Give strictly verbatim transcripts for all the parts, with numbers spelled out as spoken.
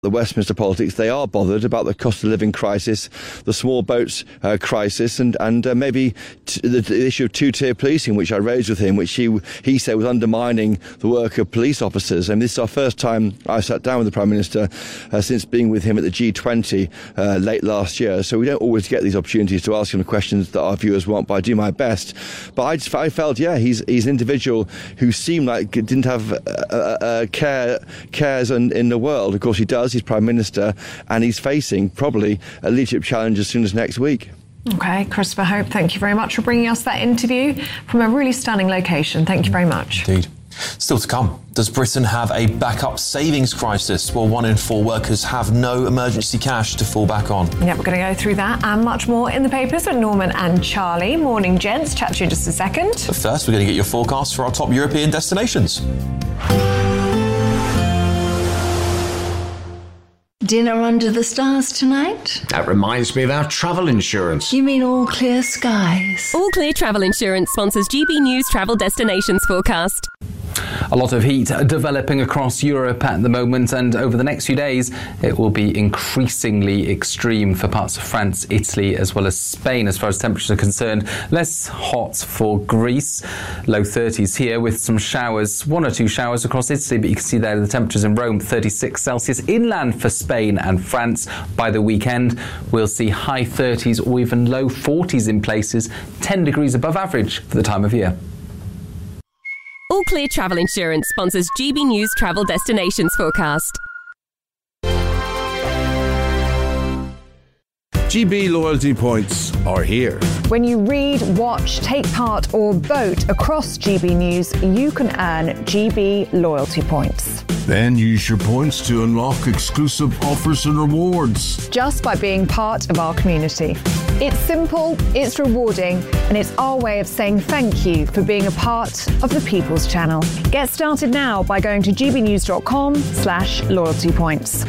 the Westminster politics, they are bothered about the cost of living crisis, the small boats uh, crisis, and and uh, maybe t- the, the issue of two-tier policing, which I raised with him, which he he said was undermining the work of police officers. And this is our first time I sat down with the Prime Minister uh, since being with him at the G twenty uh, late last year. So we don't always get these opportunities to ask him the questions that our viewers want, but I do my best. But I just I felt, yeah, he's he's an individual who seemed like didn't have uh, uh, care cares in, in the world. Of course, he does. He's Prime Minister, and he's facing probably a leadership challenge as soon as next week. OK, Christopher Hope, thank you very much for bringing us that interview from a really stunning location. Thank you very much. Indeed. Still to come, does Britain have a backup savings crisis? Well, one in four workers have no emergency cash to fall back on. Yeah, we're going to go through that and much more in the papers with Norman and Charlie. Morning, gents. Chat to you in just a second. But first, we're going to get your forecast for our top European destinations. Dinner under the stars tonight? That reminds me of our travel insurance. You mean All Clear Skies? All Clear Travel Insurance sponsors G B News Travel Destinations forecast. A lot of heat developing across Europe at the moment, and over the next few days it will be increasingly extreme for parts of France, Italy as well as Spain as far as temperatures are concerned. Less hot for Greece, low thirties here with some showers, one or two showers across Italy, but you can see there the temperatures in Rome, thirty-six Celsius. Inland for Spain and France by the weekend we'll see high thirties or even low forties in places, ten degrees above average for the time of year. All Clear Travel Insurance sponsors G B News Travel Destinations forecast. G B loyalty points are here. When you read, watch, take part or vote across G B News, you can earn G B loyalty points. Then use your points to unlock exclusive offers and rewards. Just by being part of our community. It's simple, it's rewarding, and it's our way of saying thank you for being a part of the People's Channel. Get started now by going to gbnews.com slash loyalty points.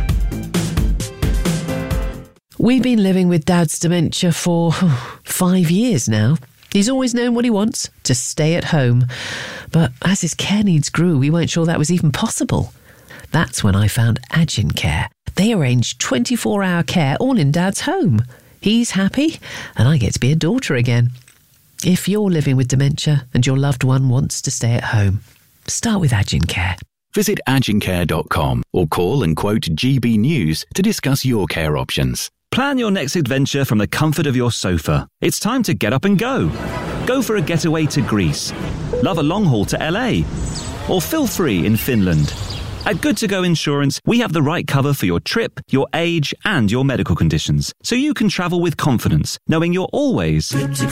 We've been living with Dad's dementia for oh, five years now. He's always known what he wants, to stay at home. But as his care needs grew, we weren't sure that was even possible. That's when I found Agincare. They arrange twenty-four hour care all in Dad's home. He's happy, and I get to be a daughter again. If you're living with dementia and your loved one wants to stay at home, start with Agincare. Visit agincare dot com or call and quote G B News to discuss your care options. Plan your next adventure from the comfort of your sofa. It's time to get up and go. Go for a getaway to Greece. Love a long haul to L A. Or feel free in Finland. At Good To Go Insurance, we have the right cover for your trip, your age, and your medical conditions, so you can travel with confidence, knowing you're always good to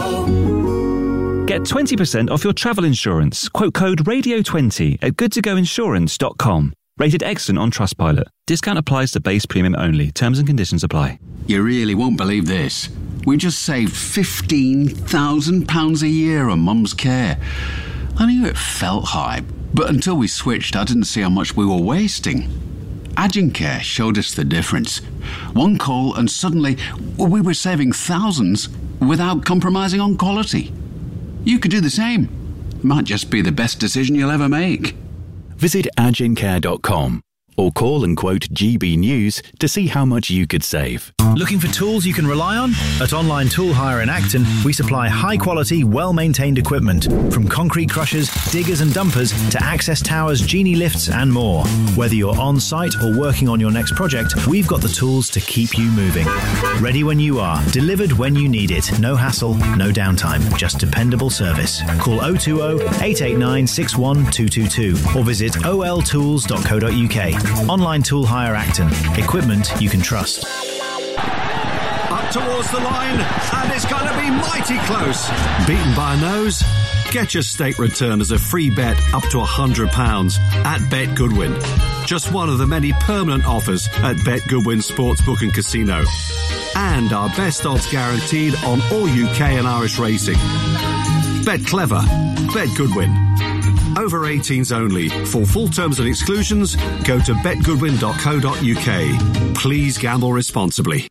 go. Get twenty percent off your travel insurance. Quote code radio twenty at good to go insurance dot com. Rated excellent on Trustpilot. Discount applies to base premium only. Terms and conditions apply. You really won't believe this. We just saved fifteen thousand pounds a year on Mum's care. I knew it felt high, but until we switched, I didn't see how much we were wasting. Agincare showed us the difference. One call and suddenly we were saving thousands without compromising on quality. You could do the same. It might just be the best decision you'll ever make. Visit agincare dot com or call and quote G B News to see how much you could save. Looking for tools you can rely on? At Online Tool Hire in Acton, we supply high-quality, well-maintained equipment, from concrete crushers, diggers and dumpers to access towers, genie lifts and more. Whether you're on-site or working on your next project, we've got the tools to keep you moving. Ready when you are, delivered when you need it. No hassle, no downtime, just dependable service. Call oh two oh, eight eight nine, six one two two two or visit o l tools dot co dot u k. Online Tool Hire Acton. Equipment you can trust. Up towards the line, and it's going to be mighty close. Beaten by a nose? Get your stake return as a free bet up to one hundred pounds at Bet Goodwin. Just one of the many permanent offers at Bet Goodwin Sportsbook and Casino. And our best odds guaranteed on all U K and Irish racing. Bet clever. Bet Goodwin. Over eighteens only. For full terms and exclusions, go to bet goodwin dot co dot u k. Please gamble responsibly.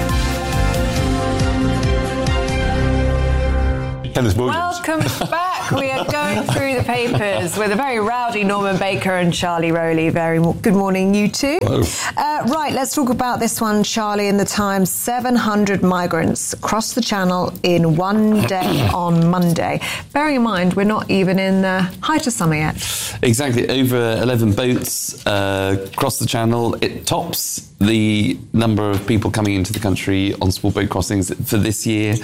Welcome back. We are going through the papers with a very rowdy Norman Baker and Charlie Rowley. Very mo- good morning, you two. Uh, right, let's talk about this one, Charlie, in the Times. seven hundred migrants crossed the Channel in one day on Monday. Bearing in mind, we're not even in the height of summer yet. Exactly. Over eleven boats uh, crossed the Channel. It tops the number of people coming into the country on small boat crossings for this year.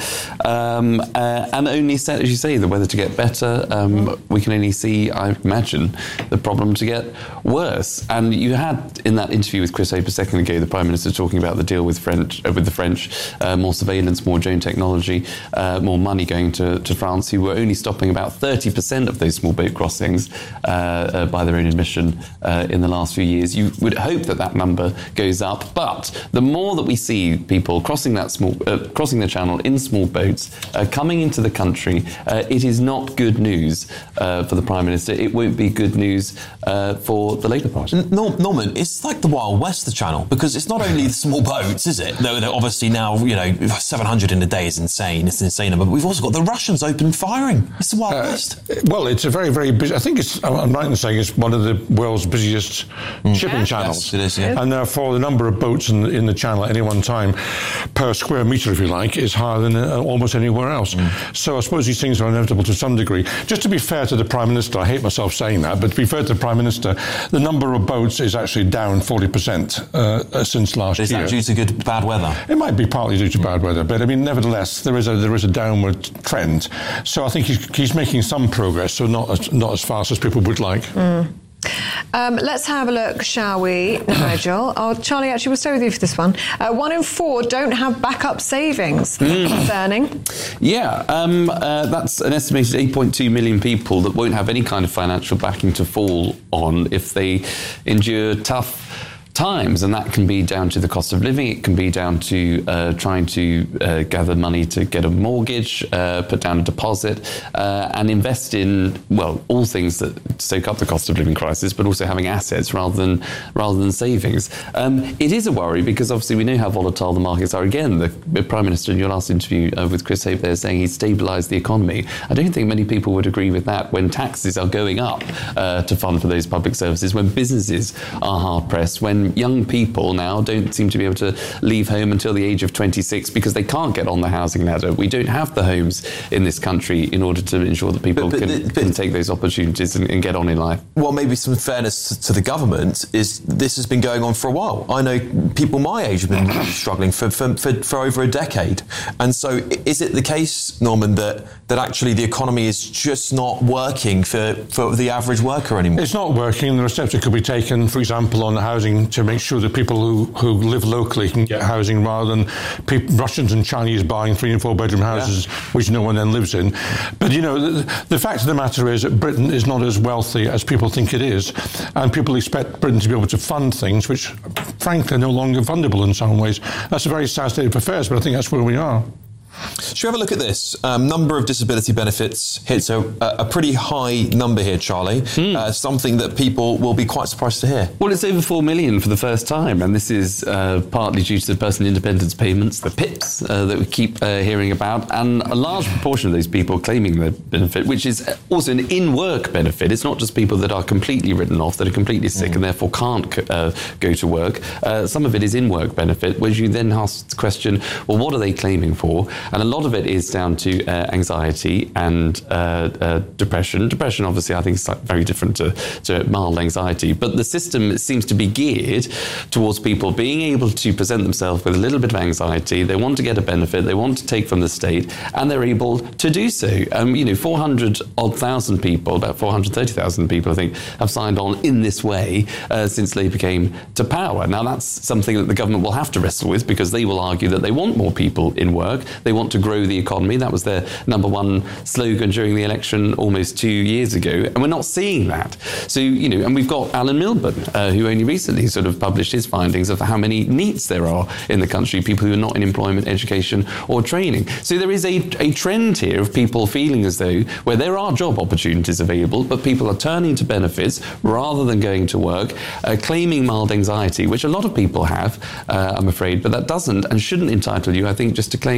Um, uh, and only set, as you say, the weather to get better. Um, we can only see, I imagine, the problem to get worse. And you had, in that interview with Chris Hope a second ago, the Prime Minister talking about the deal with French, uh, with the French, uh, more surveillance, more drone technology, uh, more money going to, to France, who were only stopping about thirty percent of those small boat crossings uh, uh, by their own admission uh, in the last few years. You would hope that that number goes up. But the more that we see people crossing that small, uh, crossing the Channel in small boats, uh, coming into the country, uh, it is not good news uh, for the Prime Minister. It won't be good news uh, for the Labour Party. N- Norman, it's like the Wild West, the Channel, because it's not only the small boats, is it? Though they're obviously now, you know, seven hundred in a day is insane. It's an insane number. But we've also got the Russians open firing. It's the Wild uh, West. Well, it's a very, very busy. I think it's. I'm right in saying it's one of the world's busiest mm. shipping yeah. channels. Yes, it is. Yeah. And therefore, the number of boats in, in the Channel at any one time per square metre, if you like, is higher than uh, almost anywhere else. Mm. So I suppose these things are inevitable to some degree. Just to be fair to the Prime Minister, I hate myself saying that, but to be fair to the Prime Minister, the number of boats is actually down forty percent uh, since last is year. Is that due to good bad weather? It might be partly due to bad weather, but I mean, nevertheless, there is a there is a downward trend. So I think he's, he's making some progress, so not as, not as fast as people would like. Mm. Um, let's have a look, shall we, Nigel? Oh, Charlie, actually, we'll stay with you for this one. Uh, one in four don't have backup savings. Mm. Concerning. Yeah, um, uh, that's an estimated eight point two million people that won't have any kind of financial backing to fall on if they endure tough times, and that can be down to the cost of living. It can be down to uh, trying to uh, gather money to get a mortgage, uh, put down a deposit, uh, and invest in, well, all things that soak up the cost of living crisis, but also having assets rather than rather than savings. Um, it is a worry because obviously we know how volatile the markets are. Again, the, the Prime Minister in your last interview uh, with Chris Hope there saying he's stabilised the economy. I don't think many people would agree with that when taxes are going up uh, to fund for those public services, when businesses are hard pressed, when young people now don't seem to be able to leave home until the age of twenty-six because they can't get on the housing ladder. We don't have the homes in this country in order to ensure that people but, but, can, but, can take those opportunities and, and get on in life. Well, maybe some fairness to the government is this has been going on for a while. I know people my age have been struggling for, for, for, for over a decade. And so is it the case, Norman, that, that actually the economy is just not working for, for the average worker anymore? It's not working. There are steps that could be taken, for example, on the housing to make sure that people who, who live locally can get housing rather than people, Russians and Chinese buying three and four bedroom houses, yeah. which no one then lives in. But, you know, the, the fact of the matter is that Britain is not as wealthy as people think it is. And people expect Britain to be able to fund things which, frankly, are no longer fundable in some ways. That's a very sad state of affairs, but I think that's where we are. Should we have a look at this? Um, number of disability benefits hits a, a pretty high number here, Charlie. Mm. Uh, something that people will be quite surprised to hear. Well, it's over four million for the first time, and this is uh, partly due to the personal independence payments, the P I Ps, uh, that we keep uh, hearing about, and a large proportion of those people claiming the benefit, which is also an in-work benefit. It's not just people that are completely written off, that are completely sick mm. and therefore can't uh, go to work. Uh, some of it is in-work benefit, where you then ask the question, well, what are they claiming for? And a lot of it is down to uh, anxiety and uh, uh, depression. Depression, obviously, I think is very different to, to mild anxiety. But the system seems to be geared towards people being able to present themselves with a little bit of anxiety. They want to get a benefit. They want to take from the state, and they're able to do so. Um, you know, four hundred odd thousand people, about four hundred thirty thousand people, I think, have signed on in this way uh, since Labour came to power. Now, that's something that the government will have to wrestle with, because they will argue that they want more people in work. They want to grow the economy. That was their number one slogan during the election almost two years ago, and we're not seeing that. So, you know, and we've got Alan Milburn, uh, who only recently sort of published his findings of how many NEETs there are in the country, people who are not in employment, education or training. So there is a, a trend here of people feeling as though where there are job opportunities available, but people are turning to benefits rather than going to work, uh, claiming mild anxiety, which a lot of people have, uh, I'm afraid, but that doesn't and shouldn't entitle you, I think, just to claim uh,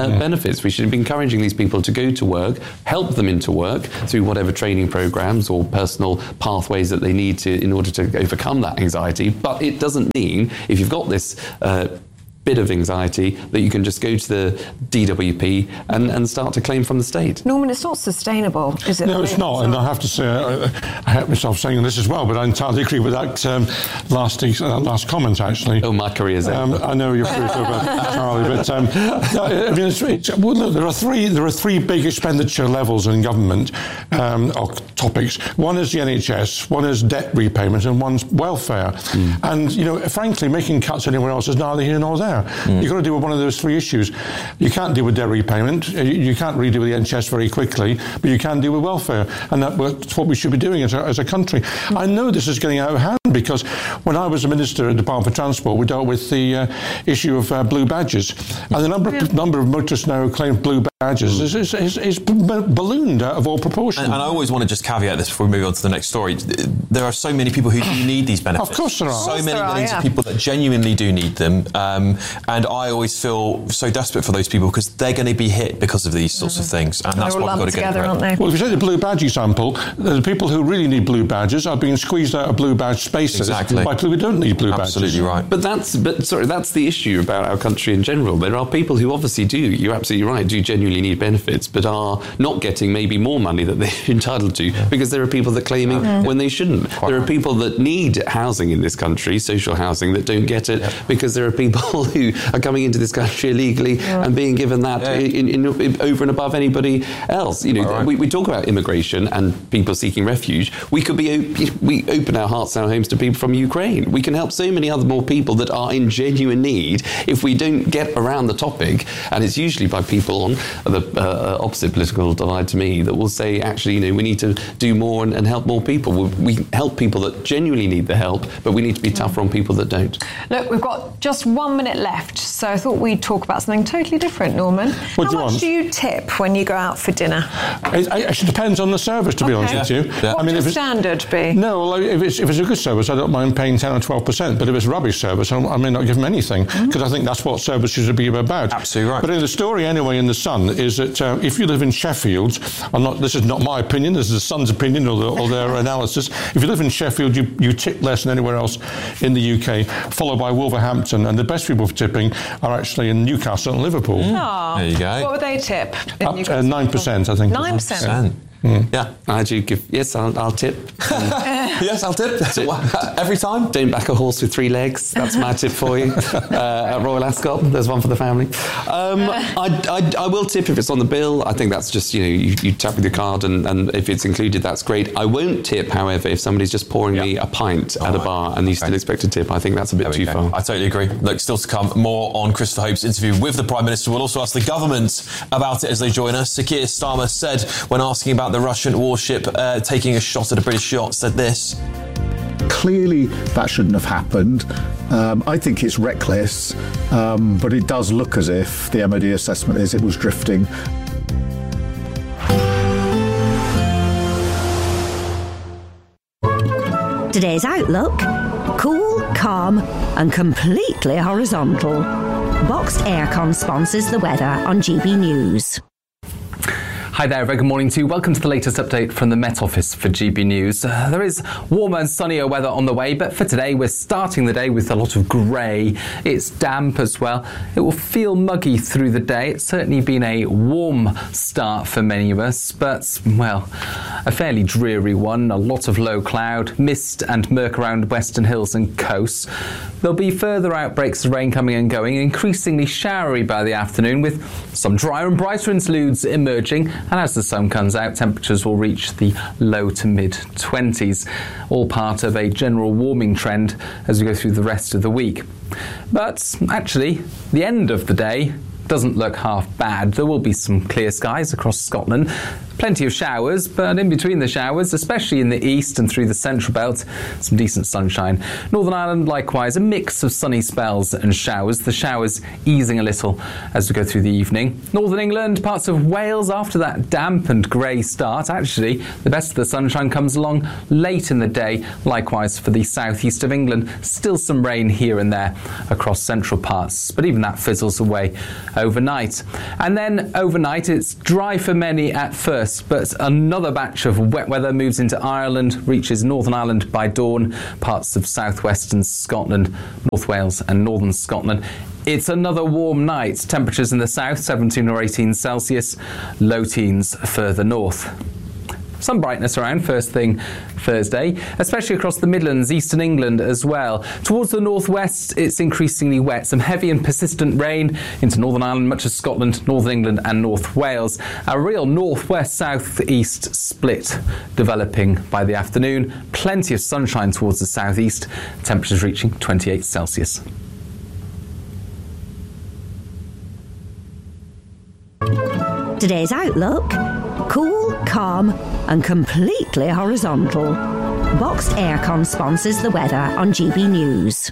uh, mm. benefits. We should be encouraging these people to go to work, help them into work through whatever training programs or personal pathways that they need to in order to overcome that anxiety. But it doesn't mean, if you've got this uh, bit of anxiety, that you can just go to the D W P and, and start to claim from the state. Norman, it's not sustainable, is it? No, it's not. And I have to say, I, I hate myself saying this as well, but I entirely agree with that um, last uh, last comment, actually. Oh, my career's um, I know you're free to about Charlie, but um, I mean, it's, it's, well, look, there are three there are three big expenditure levels in government, um, or topics. One is the N H S, one is debt repayment, and one's welfare. Mm. And, you know, frankly, making cuts anywhere else is neither here nor there. Mm. You've got to deal with one of those three issues. You can't deal with debt repayment. You can't really deal with the N H S very quickly, but you can deal with welfare. And that's what we should be doing as a, as a country. Mm. I know this is getting out of hand because when I was a minister at the Department for Transport, we dealt with the uh, issue of uh, blue badges. And the number, yeah. of, number of motorists now who claim blue badges is, is, is, is ballooned out of all proportion. And, and I always want to just caveat this before we move on to the next story. There are so many people who do need these benefits. Of course there are. So many are, millions yeah. of people that genuinely do need them. Um, and I always feel so desperate for those people because they're going to be hit because of these sorts mm. of things. And that's what we've got to get together, aren't they? Well, if you take the blue badge example, the people who really need blue badges are being squeezed out of blue badge spaces exactly. by people who don't need blue Absolutely badges. Absolutely right. But that's, but sorry, that's the issue about our country in general. There are people who obviously do, you're absolutely right, do genuinely need benefits, but are not getting maybe more money that they're entitled to yeah. because there are people that are claiming yeah. when they shouldn't. Quite there right. are people that need housing in this country, social housing, that don't get it yeah. because there are people who are coming into this country illegally yeah. and being given that yeah. in, in, in, over and above anybody else. You know, right. we, we talk about immigration and people seeking refuge. We could be we open our hearts and our homes to people from Ukraine. We can help so many other more people that are in genuine need if we don't get around the topic. And it's usually by people on the uh, opposite political divide to me that will say, actually, you know, we need to do more and, and help more people. We, we help people that genuinely need the help, but we need to be tougher on people that don't. Look, we've got just one minute left, so I thought we'd talk about something totally different, Norman. What How do much want? do you tip when you go out for dinner? It actually depends on the service, to be okay. honest with you. Yeah. What I mean, would if standard be? No, well, if it's, if it's a good service, I don't mind paying ten or twelve percent, but if it's rubbish service, I, I may not give them anything, because mm-hmm. I think that's what service should be about. Absolutely right. But in the story, anyway, in The Sun, is that uh, if you live in Sheffield, I'm not, this is not my opinion, this is The Sun's opinion or, the, or their analysis, if you live in Sheffield, you, you tip less than anywhere else in the U K, followed by Wolverhampton, and the best people for tipping are actually in Newcastle and Liverpool. Mm. There you go. What would they tip? In Up to uh, nine percent, I think. nine percent? Mm. Yeah, I do give. Yes, I'll, I'll tip. Yes, I'll tip. Every time. Don't back a horse with three legs. That's my tip for you. Uh, at Royal Ascot, there's one for the family. Um, I, I, I will tip if it's on the bill. I think that's just, you know, you, you tap with your card, and, and if it's included, that's great. I won't tip, however, if somebody's just pouring yep. me a pint oh, at a bar and you okay. still expect a tip. I think that's a bit too go. far. I totally agree. Look, still to come, more on Christopher Hope's interview with the Prime Minister. We'll also ask the government about it as they join us. Sir Keir Starmer said, when asking about the Russian warship uh, taking a shot at a British yacht, said this. Clearly, that shouldn't have happened. Um, I think it's reckless, um, but it does look as if the M O D assessment is it was drifting. Today's outlook: cool, calm, and completely horizontal. Boxed Aircon sponsors the weather on G B News. Hi there, very good morning to you. Welcome to the latest update from the Met Office for G B News. Uh, there is warmer and sunnier weather on the way, but for today we're starting the day with a lot of grey. It's damp as well. It will feel muggy through the day. It's certainly been a warm start for many of us, but, well, a fairly dreary one. A lot of low cloud, mist and murk around western hills and coasts. There'll be further outbreaks of rain coming and going, increasingly showery by the afternoon, with some drier and brighter interludes emerging. And as the sun comes out, temperatures will reach the low to mid twenties, all part of a general warming trend as we go through the rest of the week. But actually, the end of the day doesn't look half bad. There will be some clear skies across Scotland, plenty of showers, but in between the showers, especially in the east and through the central belt, some decent sunshine. Northern Ireland, likewise, a mix of sunny spells and showers, the showers easing a little as we go through the evening. Northern England, parts of Wales, after that damp and grey start, actually, the best of the sunshine comes along late in the day. Likewise for the southeast of England, still some rain here and there across central parts, but even that fizzles away overnight. And then overnight, it's dry for many at first, but another batch of wet weather moves into Ireland, reaches Northern Ireland by dawn, parts of southwestern Scotland, North Wales and northern Scotland. It's another warm night. Temperatures in the south, seventeen or eighteen Celsius, low teens further north. Some brightness around first thing Thursday, especially across the Midlands, eastern England as well. Towards the northwest, it's increasingly wet. Some heavy and persistent rain into Northern Ireland, much of Scotland, Northern England and North Wales. A real northwest-southeast split developing by the afternoon. Plenty of sunshine towards the southeast. Temperatures reaching twenty-eight Celsius. Today's outlook: cool, calm and completely horizontal. Boxed Aircon sponsors the weather on G B News.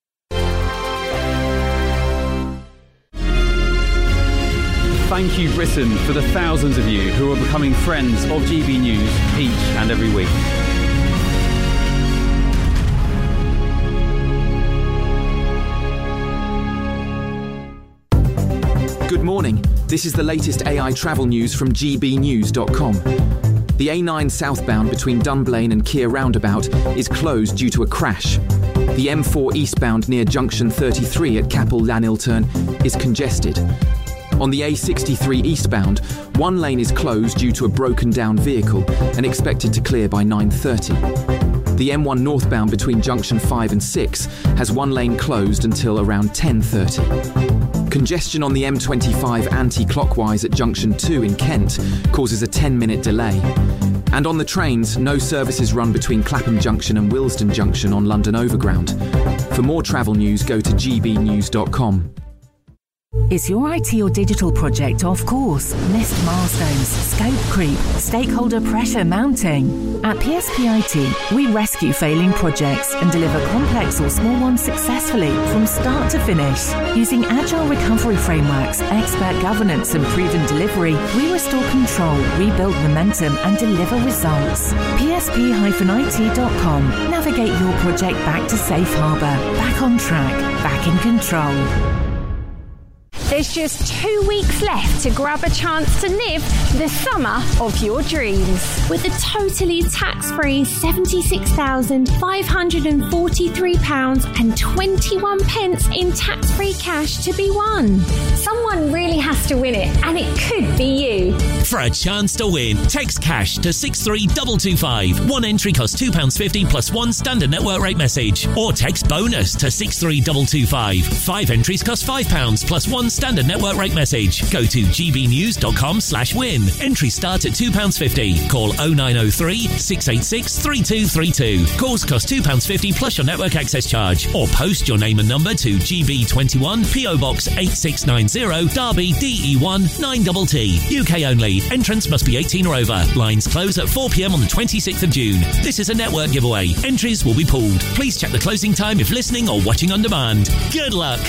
Thank you, Britain, for the thousands of you who are becoming friends of G B News each and every week. Good morning. This is the latest A I travel news from G B news dot com. The A nine southbound between Dunblane and Keir roundabout is closed due to a crash. The M four eastbound near junction thirty-three at Capel Llanilturn is congested. On the A sixty-three eastbound, one lane is closed due to a broken down vehicle and expected to clear by nine thirty. The M one northbound between junction five and six has one lane closed until around ten thirty. Congestion on the M twenty-five anti-clockwise at junction two in Kent causes a ten minute delay. And on the trains, no services run between Clapham Junction and Willesden Junction on London Overground. For more travel news, go to G B news dot com. Is your I T or digital project off course? Missed milestones, scope creep, stakeholder pressure mounting? At P S P I T, we rescue failing projects and deliver complex or small ones successfully from start to finish. Using agile recovery frameworks, expert governance and proven delivery, we restore control, rebuild momentum and deliver results. P S P I T dot com. Navigate your project back to safe harbour, back on track, back in control. There's just two weeks left to grab a chance to live the summer of your dreams. With a totally tax-free seventy-six thousand five hundred forty-three pounds and twenty-one pence in tax-free cash to be won. Someone really has to win it, and it could be you. For a chance to win, text cash to six three two two five. One entry costs two pounds fifty plus one standard network rate message. Or text bonus to six three two two five. Five entries cost five pounds plus one standard network rate message. Go to G B news dot com slash win. Entries start at two pounds fifty. Call oh nine oh three, six eight six, three two three two. Calls cost two pounds fifty plus your network access charge. Or post your name and number to G B twenty-one, P O Box eight six nine zero, Derby, D E one nine T T. U K only. Entrance must be eighteen or over. Lines close at four p m on the twenty-sixth of June. This is a network giveaway. Entries will be pulled. Please check the closing time if listening or watching on demand. Good luck.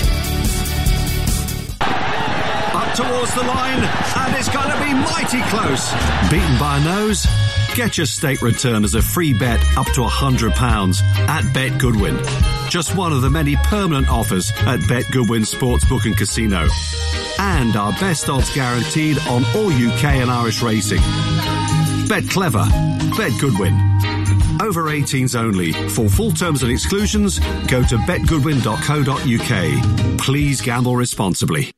Up towards the line, and it's going to be mighty close. Beaten by a nose? Get your state return as a free bet up to one hundred pounds at Bet Goodwin. Just one of the many permanent offers at Bet Goodwin Sportsbook and Casino. And our best odds guaranteed on all U K and Irish racing. Bet clever. Bet Goodwin. Over eighteens only. For full terms and exclusions, go to bet goodwin dot co dot U K. Please gamble responsibly.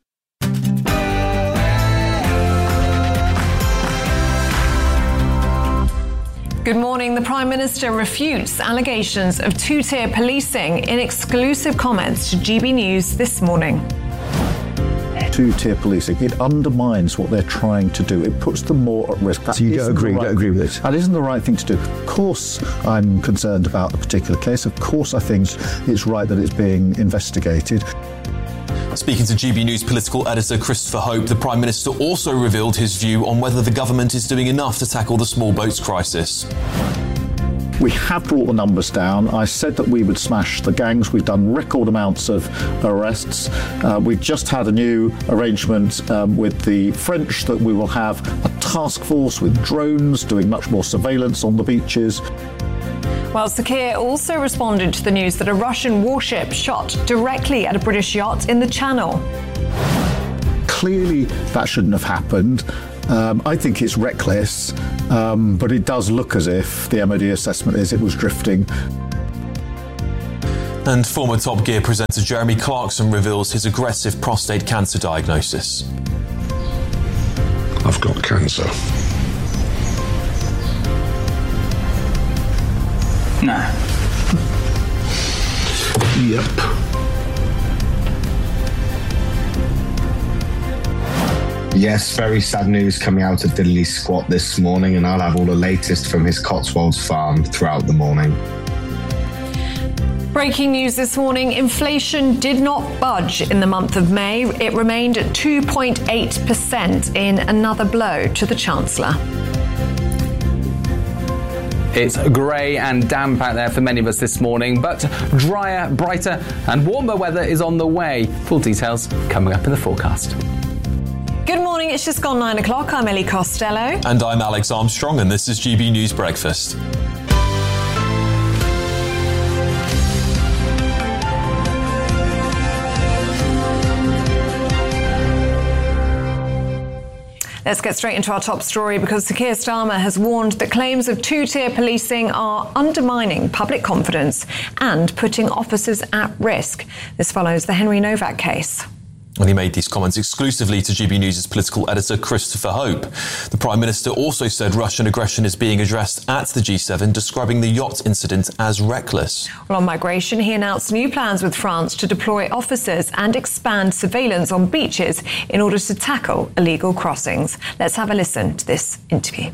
Good morning. The Prime Minister refutes allegations of two-tier policing in exclusive comments to G B News this morning. Two-tier policing, it undermines what they're trying to do. It puts them more at risk. That so you don't agree, right don't agree with it? That isn't the right thing to do. Of course, I'm concerned about the particular case. Of course, I think it's right that it's being investigated. Speaking to G B News political editor Christopher Hope, the Prime Minister also revealed his view on whether the government is doing enough to tackle the small boats crisis. We have brought the numbers down. I said that we would smash the gangs. We've done record amounts of arrests. Uh, we've just had a new arrangement um, with the French that we will have a task force with drones doing much more surveillance on the beaches. Well, Sir Keir also responded to the news that a Russian warship shot directly at a British yacht in the Channel. Clearly, that shouldn't have happened. Um, I think it's reckless, um, but it does look as if the M O D assessment is it was drifting. And former Top Gear presenter Jeremy Clarkson reveals his aggressive prostate cancer diagnosis. I've got cancer. No. Yep. Yes, very sad news coming out of Diddley Squat this morning, and I'll have all the latest from his Cotswolds farm throughout the morning. Breaking news this morning, inflation did not budge in the month of May. It remained at two point eight percent in another blow to the Chancellor. It's grey and damp out there for many of us this morning, but drier, brighter and warmer weather is on the way. Full details coming up in the forecast. Good morning, it's just gone nine o'clock. I'm Ellie Costello. And I'm Alex Armstrong, and this is G B News Breakfast. Let's get straight into our top story because Sir Keir Starmer has warned that claims of two-tier policing are undermining public confidence and putting officers at risk. This follows the Henry Novak case. And he made these comments exclusively to G B News' political editor Christopher Hope. The Prime Minister also said Russian aggression is being addressed at the G seven, describing the yacht incident as reckless. Well, on migration, he announced new plans with France to deploy officers and expand surveillance on beaches in order to tackle illegal crossings. Let's have a listen to this interview.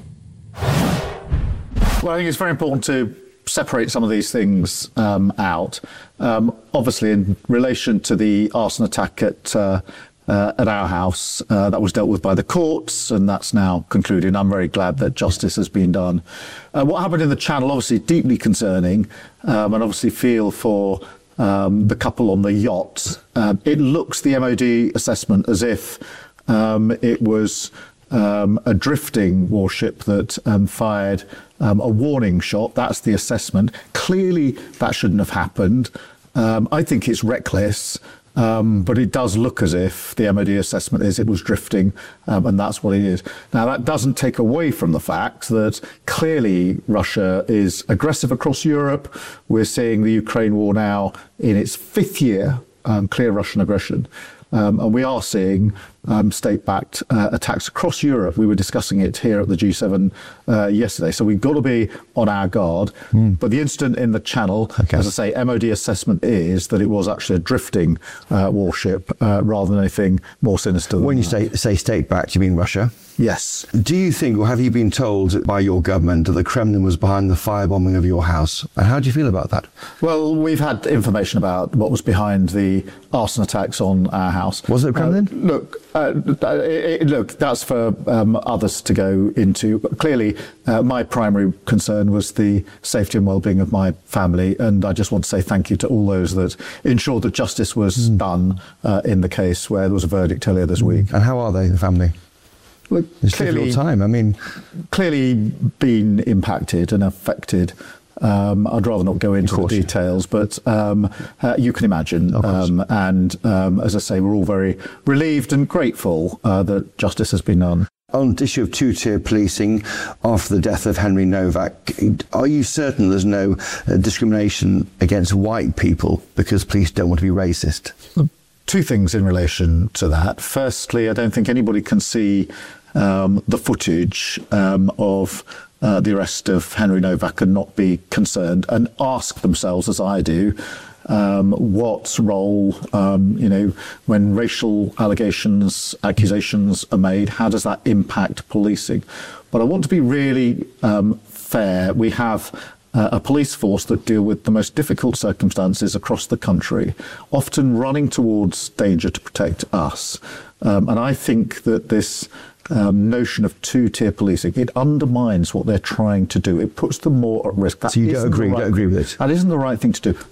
Well, I think it's very important to separate some of these things um, out. Um, obviously, in relation to the arson attack at uh, uh, at our house, uh, that was dealt with by the courts, and that's now concluded. I'm very glad that justice has been done. Uh, what happened in the Channel, obviously, deeply concerning, um, and obviously feel for um, the couple on the yacht. Uh, it looks, the M O D assessment, as if um, it was um, a drifting warship that um, fired Um, a warning shot. That's the assessment. Clearly, that shouldn't have happened. Um, I think it's reckless, um, but it does look as if the M O D assessment is it was drifting, um, and that's what it is. Now, that doesn't take away from the fact that clearly Russia is aggressive across Europe. We're seeing the Ukraine war now in its fifth year, um, clear Russian aggression. Um, and we are seeing um, state-backed uh, attacks across Europe. We were discussing it here at the G seven uh, yesterday. So we've got to be on our guard. Mm. But the incident in the Channel, okay. as I say, M O D assessment is that it was actually a drifting uh, warship uh, rather than anything more sinister than When you that. say, say state-backed, you mean Russia? Yes. Do you think, or have you been told by your government that the Kremlin was behind the firebombing of your house? And how do you feel about that? Well, we've had information about what was behind the arson attacks on our house. Was it Kremlin? Uh, look, uh, it, it, look, that's for um, others to go into. But clearly, uh, my primary concern was the safety and well-being of my family, and I just want to say thank you to all those that ensured that justice was mm. done uh, in the case where there was a verdict earlier this week. And how are they, the family? Well, it's clearly, time. I mean, clearly been impacted and affected. Um, I'd rather not go into the details, but um, uh, you can imagine. Um, and um, as I say, we're all very relieved and grateful uh, that justice has been done. On the issue of two-tier policing after the death of Henry Novak, are you certain there's no uh, discrimination against white people because police don't want to be racist? Two things in relation to that. Firstly, I don't think anybody can see um, the footage um, of uh, the arrest of Henry Novak and not be concerned and ask themselves, as I do, um, what role, um, you know, when racial allegations, accusations are made, how does that impact policing? But I want to be really um, fair. We have Uh, a police force that deal with the most difficult circumstances across the country, often running towards danger to protect us. Um, and I think that this um, notion of two-tier policing, it undermines what they're trying to do. It puts them more at risk. That so you don't agree, right don't agree with it? That isn't the right thing to do.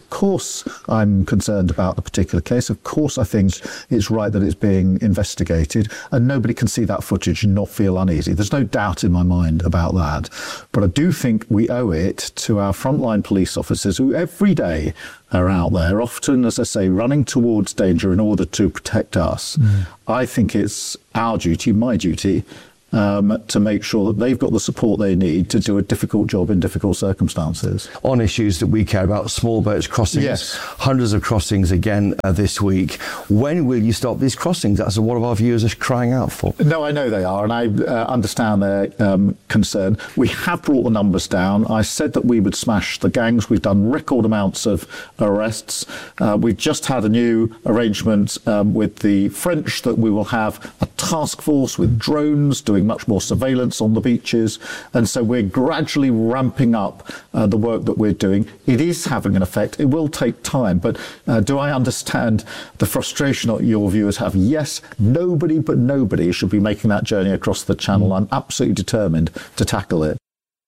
Of course, I'm concerned about the particular case. Of course, I think it's right that it's being investigated, and nobody can see that footage and not feel uneasy. There's no doubt in my mind about that. But I do think we owe it to our frontline police officers who every day are out there, often, as I say, running towards danger in order to protect us. Mm. I think it's our duty, my duty, Um, to make sure that they've got the support they need to do a difficult job in difficult circumstances. On issues that we care about, small boats crossings, yes. hundreds of crossings again uh, this week. When will you stop these crossings? That's what our viewers are crying out for. No, I know they are, and I uh, understand their um, concern. We have brought the numbers down. I said that we would smash the gangs. We've done record amounts of arrests. Uh, we've just had a new arrangement um, with the French that we will have a task force with drones doing much more surveillance on the beaches, and so we're gradually ramping up uh, the work that we're doing. It is having an effect. It will take time, but uh, do I understand the frustration that your viewers have? Yes, nobody but nobody should be making that journey across the channel. I'm absolutely determined to tackle it.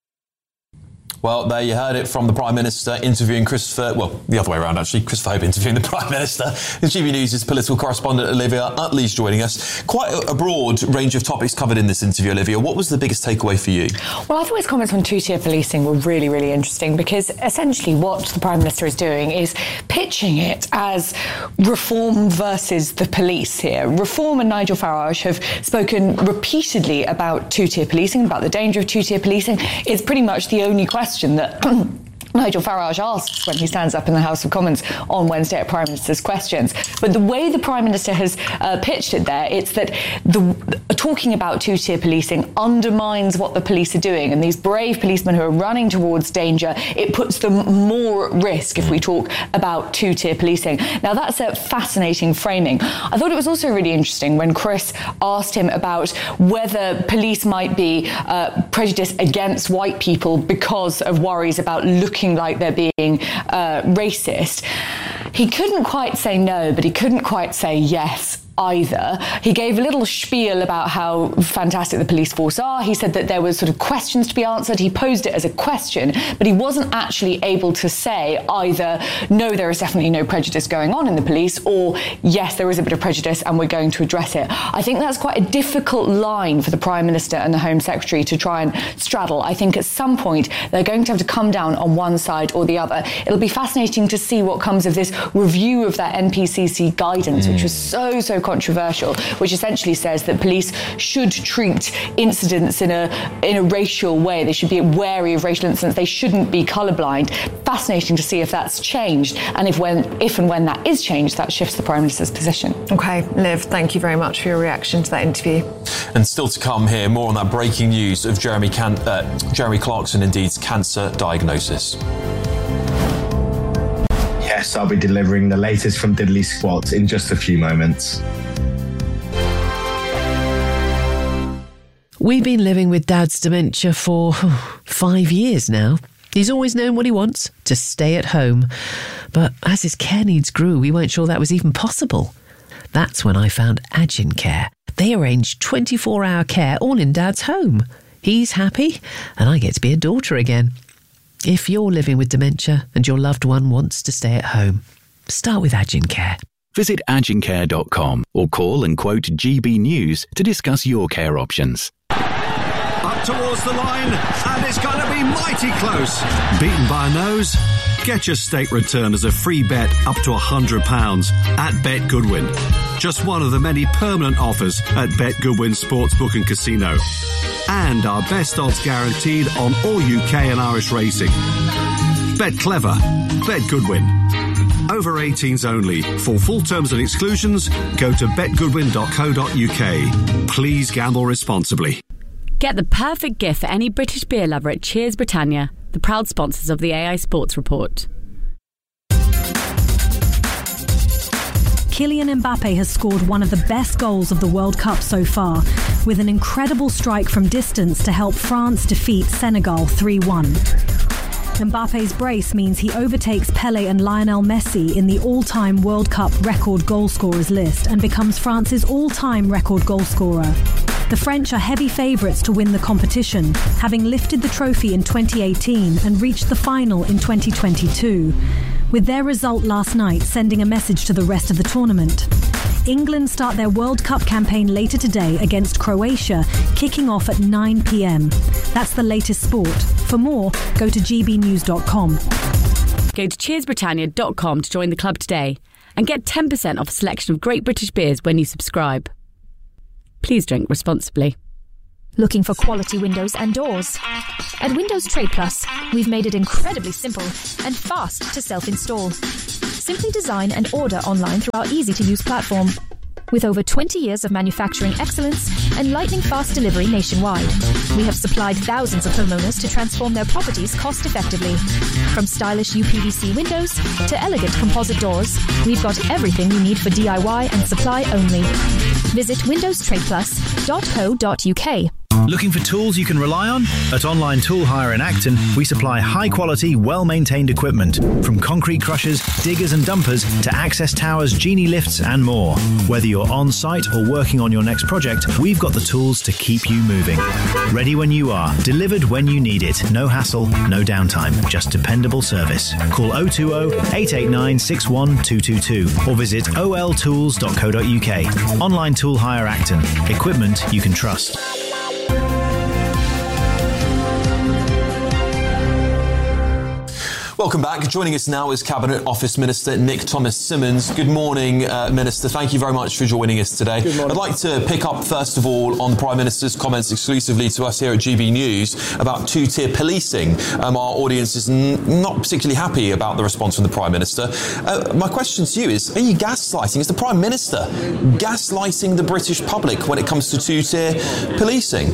Well, there you heard it from the Prime Minister interviewing Christopher, well, the other way around actually, Christopher Hope interviewing the Prime Minister. The G B News' political correspondent Olivia Utley's joining us. Quite a, a broad range of topics covered in this interview, Olivia. What was the biggest takeaway for you? Well, I thought his comments on two-tier policing were really, really interesting, because essentially what the Prime Minister is doing is pitching it as reform versus the police here. Reform and Nigel Farage have spoken repeatedly about two-tier policing, about the danger of two-tier policing. It's pretty much the only question that Nigel Farage asks when he stands up in the House of Commons on Wednesday at Prime Minister's questions. But the way the Prime Minister has uh, pitched it there, it's that the uh, talking about two-tier policing undermines what the police are doing, and these brave policemen who are running towards danger, it puts them more at risk if we talk about two-tier policing. Now, that's a fascinating framing. I thought it was also really interesting when Chris asked him about whether police might be uh, prejudiced against white people because of worries about looking like they're being uh, racist. He couldn't quite say no, but he couldn't quite say yes either. He gave a little spiel about how fantastic the police force are. He said that there was sort of questions to be answered. He posed it as a question, but he wasn't actually able to say either, no, there is definitely no prejudice going on in the police, or yes, there is a bit of prejudice and we're going to address it. I think that's quite a difficult line for the Prime Minister and the Home Secretary to try and straddle. I think at some point they're going to have to come down on one side or the other. It'll be fascinating to see what comes of this review of that N P C C guidance, mm. which was so, so controversial, which essentially says that police should treat incidents in a in a racial way. They should be wary of racial incidents. They shouldn't be colourblind. Fascinating to see if that's changed, and if when if and when that is changed, that shifts the Prime Minister's position. OK, Liv, thank you very much for your reaction to that interview. And still to come here, more on that breaking news of Jeremy, Can- uh, Jeremy Clarkson, indeed's cancer diagnosis. Yes, I'll be delivering the latest from Diddley Squat in just a few moments. We've been living with Dad's dementia for oh, five years now. He's always known what he wants, to stay at home. But as his care needs grew, we weren't sure that was even possible. That's when I found Agincare. They arrange twenty-four hour care all in Dad's home. He's happy, and I get to be a daughter again. If you're living with dementia and your loved one wants to stay at home, start with Agincare. Visit agincare dot com or call and quote G B News to discuss your care options. Up towards the line, and it's going to be mighty close. Beaten by a nose? Get your stake return as a free bet up to one hundred pounds at Bet Goodwin. Just one of the many permanent offers at Bet Goodwin Sportsbook and Casino. And our best odds guaranteed on all U K and Irish racing. Bet clever. Bet Goodwin. Over eighteens only. For full terms and exclusions, go to bet goodwin dot co dot U K. Please gamble responsibly. Get the perfect gift for any British beer lover at Cheers Britannia, the proud sponsors of the A I Sports Report. Kylian Mbappe has scored one of the best goals of the World Cup so far, with an incredible strike from distance to help France defeat Senegal three one. Mbappe's brace means he overtakes Pele and Lionel Messi in the all-time World Cup record goal scorers list and becomes France's all-time record goal scorer. The French are heavy favourites to win the competition, having lifted the trophy in twenty eighteen and reached the final in twenty twenty-two, with their result last night sending a message to the rest of the tournament. England start their World Cup campaign later today against Croatia, kicking off at nine p.m. That's the latest sport. For more, go to g b news dot com. Go to cheers britannia dot com to join the club today and get ten percent off a selection of great British beers when you subscribe. Please drink responsibly. Looking for quality windows and doors? At Windows Trade Plus, we've made it incredibly simple and fast to self-install. Simply design and order online through our easy-to-use platform. With over twenty years of manufacturing excellence and lightning-fast delivery nationwide, we have supplied thousands of homeowners to transform their properties cost-effectively. From stylish U P V C windows to elegant composite doors, we've got everything you need for D I Y and supply only. Visit windows trade plus dot co dot u k. Looking for tools you can rely on? At Online Tool Hire in Acton, we supply high-quality, well-maintained equipment, from concrete crushers, diggers and dumpers to access towers, genie lifts and more. Whether you're on-site or working on your next project, we've got the tools to keep you moving. Ready when you are, delivered when you need it. No hassle, no downtime, just dependable service. Call oh two oh, eight eight nine, six one two two two or visit o l tools dot co dot u k. Online Tool Hire Acton. Equipment you can trust. Welcome back. Joining us now is Cabinet Office Minister Nick Thomas-Symonds. Good morning, uh, Minister. Thank you very much for joining us today. Good morning. I'd like to pick up, first of all, on the Prime Minister's comments exclusively to us here at G B News about two-tier policing. Um, our audience is n- not particularly happy about the response from the Prime Minister. Uh, my question to you is, are you gaslighting? Is the Prime Minister gaslighting the British public when it comes to two-tier policing?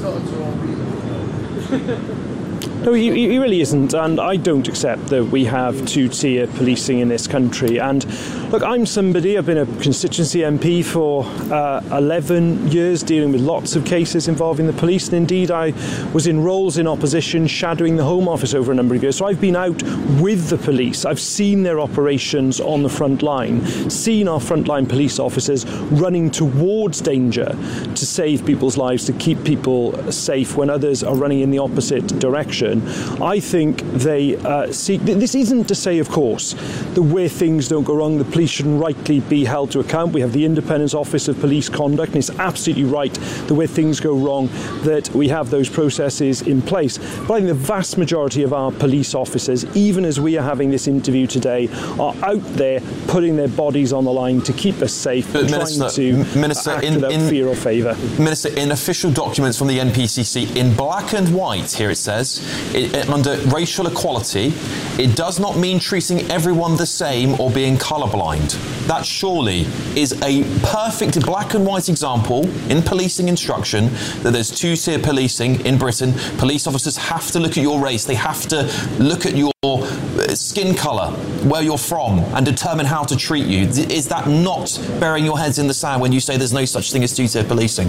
No, he, he really isn't, and I don't accept that we have two-tier policing in this country. And look, I'm somebody, I've been a constituency M P for uh, eleven years, dealing with lots of cases involving the police, and indeed I was in roles in opposition shadowing the Home Office over a number of years. So I've been out with the police, I've seen their operations on the front line, seen our frontline police officers running towards danger to save people's lives, to keep people safe when others are running in the opposite direction. I think they uh, seek... This isn't to say, of course, that where things don't go wrong, the police shouldn't rightly be held to account. We have the Independent Office of Police Conduct, and it's absolutely right that where things go wrong, that we have those processes in place. But I think the vast majority of our police officers, even as we are having this interview today, are out there putting their bodies on the line to keep us safe, but trying Minister, to Minister, act in, without in, fear or favour. Minister, in official documents from the N P C C, in black and white, here it says, it, it, under racial equality, it does not mean treating everyone the same or being colourblind. That surely is a perfect black and white example in policing instruction that there's two-tier policing in Britain. Police officers have to look at your race, they have to look at your skin colour, where you're from, and determine how to treat you. Is that not burying your heads in the sand when you say there's no such thing as two-tier policing?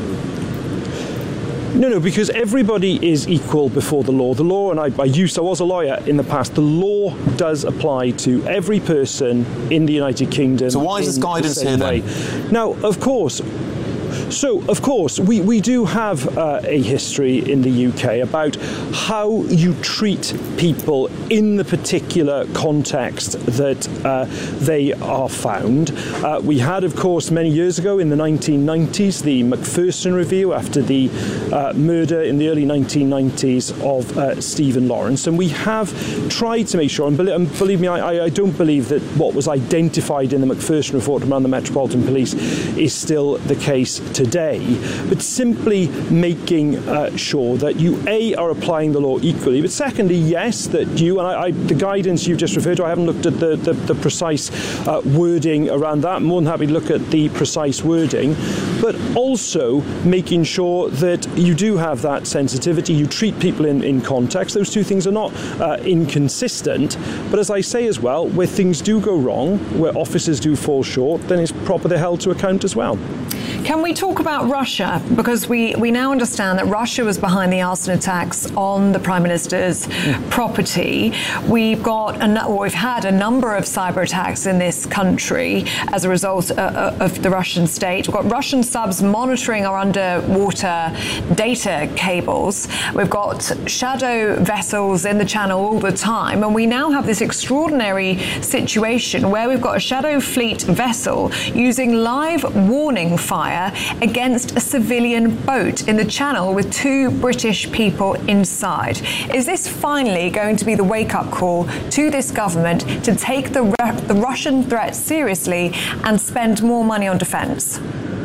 No, no, because everybody is equal before the law. The law, and I, I used, I was a lawyer in the past, the law does apply to every person in the United Kingdom. So why is this guidance here then? Way. Now, of course, So, of course, we, we do have uh, a history in the U K about how you treat people in the particular context that uh, they are found. Uh, we had, of course, many years ago in the nineteen nineties, the Macpherson Review after the uh, murder in the early nineteen nineties of uh, Stephen Lawrence. And we have tried to make sure, and believe, and believe me, I, I don't believe that what was identified in the Macpherson report around the Metropolitan Police is still the case today, but simply making uh, sure that you, A, are applying the law equally, but secondly, yes, that you, and I, I, the guidance you've just referred to, I haven't looked at the, the, the precise uh, wording around that. I'm more than happy to look at the precise wording, but also making sure that you do have that sensitivity, you treat people in, in context. Those two things are not uh, inconsistent, but as I say as well, where things do go wrong, where officers do fall short, then it's proper they're held to account as well. Can we talk about Russia? Because we, we now understand that Russia was behind the arson attacks on the Prime Minister's mm. property. We've got, a, or we've had a number of cyber attacks in this country as a result uh, of the Russian state. We've got Russian subs monitoring our underwater data cables. We've got shadow vessels in the channel all the time. And we now have this extraordinary situation where we've got a shadow fleet vessel using live warning fire against a civilian boat in the channel with two British people inside. Is this finally going to be the wake-up call to this government to take the, the Russian threat seriously and spend more money on defence?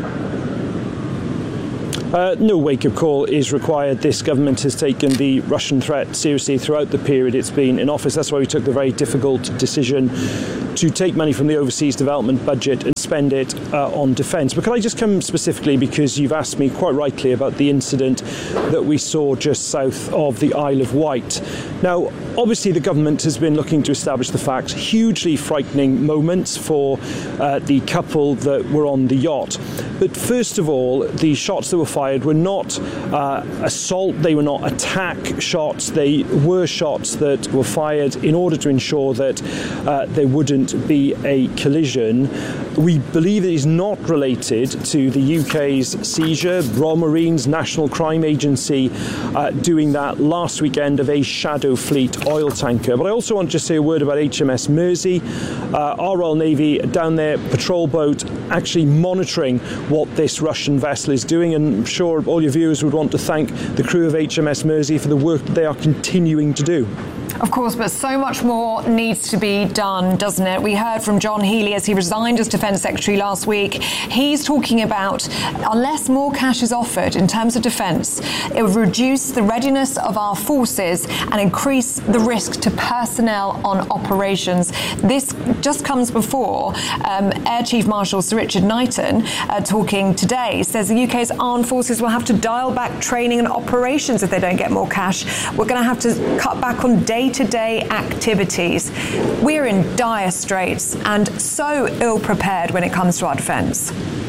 Uh, no wake-up call is required. This government has taken the Russian threat seriously throughout the period it's been in office. That's why we took the very difficult decision to take money from the overseas development budget and spend it uh, on defence. But can I just come specifically, because you've asked me quite rightly about the incident that we saw just south of the Isle of Wight. Now, obviously the government has been looking to establish the facts. Hugely frightening moments for uh, the couple that were on the yacht. But first of all, the shots that were fired were not uh, assault, they were not attack shots, they were shots that were fired in order to ensure that uh, there wouldn't be a collision. We believe it is not related to the U K's seizure. Royal Marines, National Crime Agency, uh, doing that last weekend of a Shadow Fleet oil tanker. But I also want to say a word about H M S Mersey. Uh, our Royal Navy down there, patrol boat, actually monitoring what this Russian vessel is doing, and I'm sure all your viewers would want to thank the crew of H M S Mersey for the work that they are continuing to do. Of course, but so much more needs to be done, doesn't it? We heard from John Healey as he resigned as Defence Secretary last week. He's talking about unless more cash is offered in terms of defence, it would reduce the readiness of our forces and increase the risk to personnel on operations. This just comes before um, Air Chief Marshal Sir Richard Knighton uh, talking today, says the U K's armed forces will have to dial back training and operations if they don't get more cash. We're going to have to cut back on day day-to-day activities. We're in dire straits and so ill-prepared when it comes to our defence.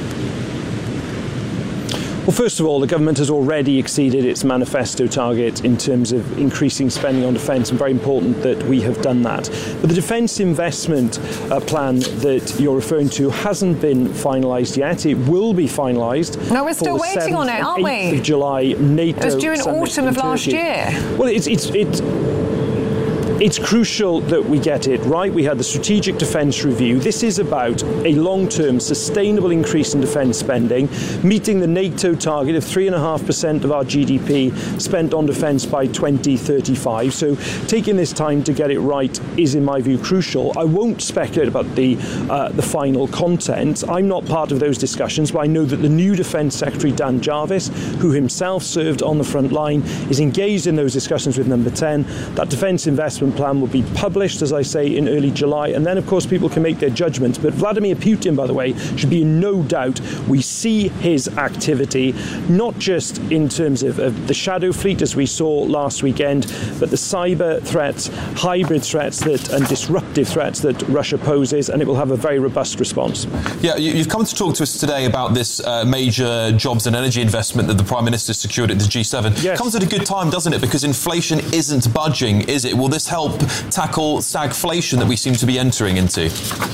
Well, first of all, the government has already exceeded its manifesto target in terms of increasing spending on defence, and very important that we have done that. But the defence investment uh, plan that you're referring to hasn't been finalised yet. It will be finalised. No, we're still waiting on it, aren't we? eighth of July, NATO. It was due in autumn of last year. Well, it's it's it's. It's crucial that we get it right. We had the Strategic Defence Review. This is about a long-term, sustainable increase in defence spending, meeting the NATO target of three point five percent of our G D P spent on defence by twenty thirty-five. So taking this time to get it right is, in my view, crucial. I won't speculate about the, uh, the final content. I'm not part of those discussions, but I know that the new Defence Secretary, Dan Jarvis, who himself served on the front line, is engaged in those discussions with Number ten. That defence investment plan will be published, as I say, in early July, and then of course people can make their judgments. But Vladimir Putin, by the way, should be in no doubt. We see his activity not just in terms of, of the Shadow Fleet as we saw last weekend, but the cyber threats, hybrid threats that and disruptive threats that Russia poses, and it will have a very robust response. Yeah, you've come to talk to us today about this uh, major jobs and energy investment that the Prime Minister secured at the G seven. Yes. Comes at a good time, doesn't it? Because inflation isn't budging, is it? Will this help tackle stagflation that we seem to be entering into?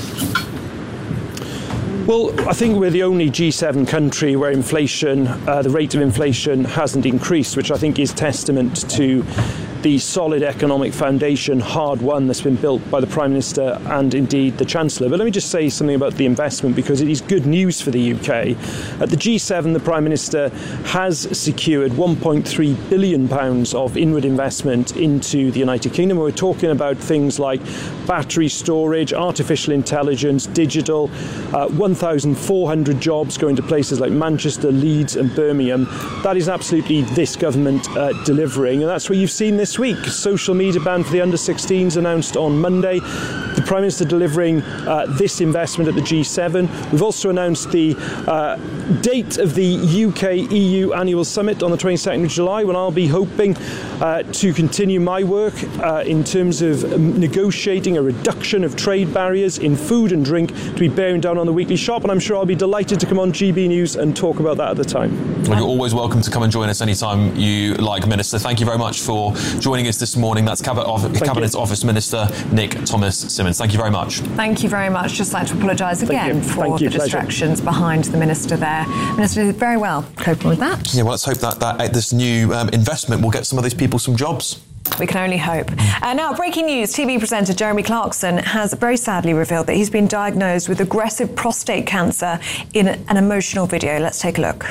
Well, I think we're the only G seven country where inflation, uh, the rate of inflation hasn't increased, which I think is testament to the solid economic foundation, hard won, that's been built by the Prime Minister and indeed the Chancellor. But let me just say something about the investment, because it is good news for the U K. At the G seven, the Prime Minister has secured one point three billion pounds of inward investment into the United Kingdom. We're talking about things like battery storage, artificial intelligence, digital, uh, one thousand four hundred jobs going to places like Manchester, Leeds and Birmingham. That is absolutely this government uh, delivering, and that's what you've seen this week. Social media ban for the under sixteens announced on Monday. The Prime Minister delivering uh, this investment at the G seven. We've also announced the uh, date of the U K E U annual summit on the twenty-second of July, when I'll be hoping uh, to continue my work uh, in terms of negotiating a reduction of trade barriers in food and drink to be bearing down on the weekly shop, and I'm sure I'll be delighted to come on G B News and talk about that at the time. Well, you're always welcome to come and join us anytime you like, Minister. Thank you very much for joining us this morning. That's Cabinet, Cabinet Office Minister Nick Thomas-Symonds. Thank you very much. Thank you very much. Just like to apologise again for Thank you. the Pleasure. distractions behind the Minister there. Minister did very well coping with that. Yeah, well, let's hope that, that this new um, investment will get some of these people some jobs. We can only hope. Uh, now, breaking news, T V presenter Jeremy Clarkson has very sadly revealed that he's been diagnosed with aggressive prostate cancer in an emotional video. Let's take a look.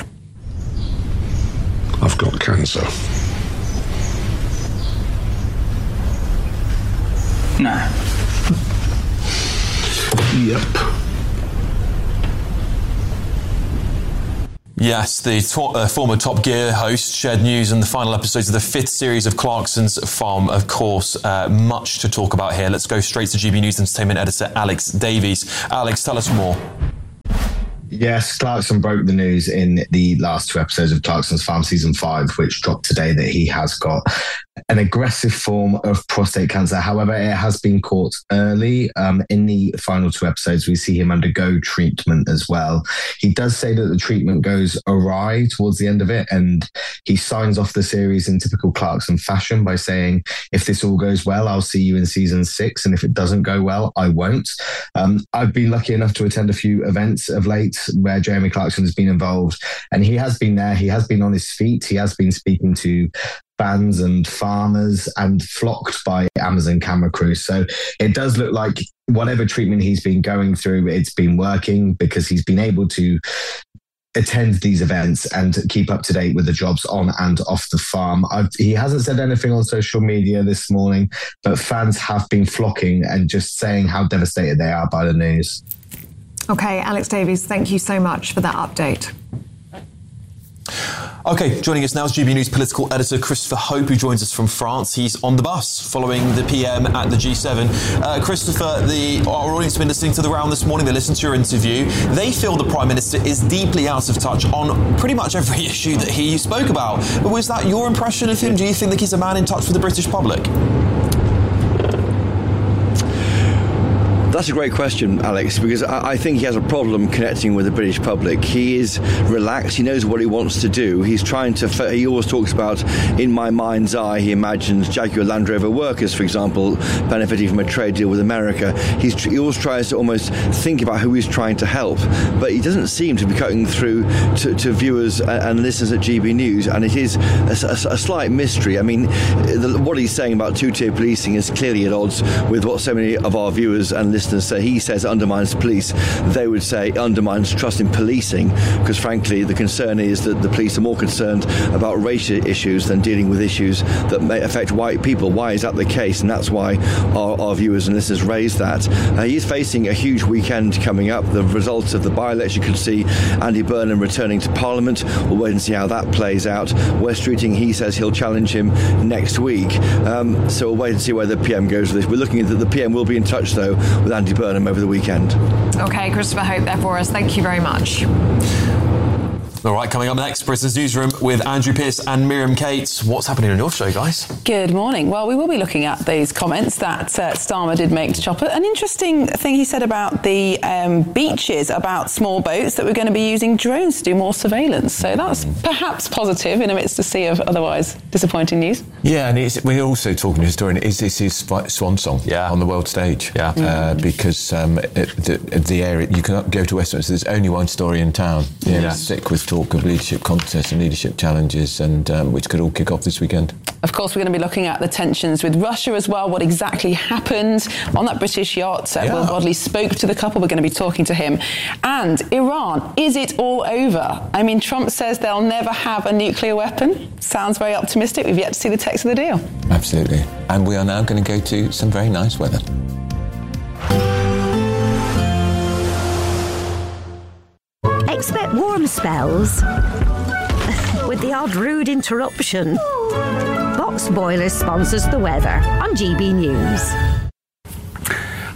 I've got cancer. No. Yep. Yes, the to- uh, former Top Gear host shared news in the final episodes of the fifth series of Clarkson's Farm. Of course, uh, much to talk about here. Let's go straight to G B News Entertainment editor Alex Davies. Alex, tell us more. Yes, Clarkson broke the news in the last two episodes of Clarkson's Farm Season five, which dropped today, that he has got an aggressive form of prostate cancer. However, it has been caught early. Um, in the final two episodes, we see him undergo treatment as well. He does say that the treatment goes awry towards the end of it, and he signs off the series in typical Clarkson fashion by saying, if this all goes well, I'll see you in season six, and if it doesn't go well, I won't. Um, I've been lucky enough to attend a few events of late where Jeremy Clarkson has been involved, and he has been there. He has been on his feet. He has been speaking to fans and farmers and flocked by Amazon camera crews. So it does look like whatever treatment he's been going through, it's been working, because he's been able to attend these events and keep up to date with the jobs on and off the farm. I've, he hasn't said anything on social media this morning, but fans have been flocking and just saying how devastated they are by the news. OK, Alex Davies, thank you so much for that update. OK, joining us now is G B News political editor Christopher Hope, who joins us from France. He's on the bus following the P M at the G seven. Uh, Christopher, the, our audience has been listening to the round this morning. They listened to your interview. They feel the Prime Minister is deeply out of touch on pretty much every issue that he spoke about. But was that your impression of him? Do you think that he's a man in touch with the British public? That's a great question, Alex, because I think he has a problem connecting with the British public. He is relaxed. He knows what he wants to do. He's trying to... He always talks about, in my mind's eye, he imagines Jaguar Land Rover workers, for example, benefiting from a trade deal with America. He's, he always tries to almost think about who he's trying to help, but he doesn't seem to be cutting through to, to viewers and listeners at G B News, and it is a, a, a slight mystery. I mean, the, what he's saying about two-tier policing is clearly at odds with what so many of our viewers and listeners say. He says it undermines police. They would say it undermines trust in policing, because frankly the concern is that the police are more concerned about racial issues than dealing with issues that may affect white people. Why is that the case? And that's why our, our viewers and listeners raise that. Uh, he's facing a huge weekend coming up. The results of the by-election, you could see Andy Burnham returning to Parliament. We'll wait and see how that plays out. West Streeting, he says he'll challenge him next week. Um, so we'll wait and see where the P M goes with this. We're looking at that the P M will be in touch though with Andy Burnham over the weekend. OK, Christopher Hope there for us. Thank you very much. All right, coming up next, Britain's Newsroom with Andrew Pearce and Miriam Cates. What's happening on your show, guys? Good morning. Well, we will be looking at those comments that uh, Starmer did make to Chopper. An interesting thing he said about the um, beaches, about small boats, that we're going to be using drones to do more surveillance. So that's perhaps positive in a midst of sea of otherwise disappointing news. Yeah, and it's, we're also talking to a historian. Is this his swan song yeah. on the world stage? Yeah. Mm. Uh, because um, it, the, the area, you can go to Westminster, there's only one story in town. Yeah. yeah. Sick with talk of leadership contests and leadership challenges, and um, which could all kick off this weekend. Of course, we're going to be looking at the tensions with Russia as well, what exactly happened on that British yacht. Uh, yeah. Will Wadley spoke to the couple. We're going to be talking to him. And Iran, is it all over? I mean, Trump says they'll never have a nuclear weapon. Sounds very optimistic. We've yet to see the text of the deal. Absolutely. And we are now going to go to some very nice weather. Expect warm spells with the odd rude interruption. Box Boilers sponsors the weather on G B News.